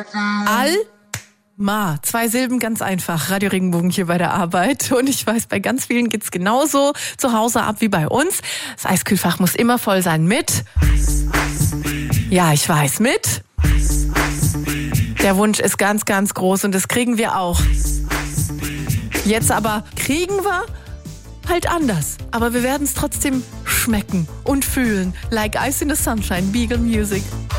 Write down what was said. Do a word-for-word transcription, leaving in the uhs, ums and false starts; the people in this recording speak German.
Alma, zwei Silben, ganz einfach. Radio Regenbogen hier bei der Arbeit. Und ich weiß, bei ganz vielen geht's genauso zu Hause ab wie bei uns. Das Eiskühlfach muss immer voll sein mit... Ja, ich weiß, mit... Der Wunsch ist ganz, ganz groß und das kriegen wir auch. Jetzt aber kriegen wir halt anders. Aber wir werden es trotzdem schmecken und fühlen. Like Ice in the Sunshine, Beagle Music.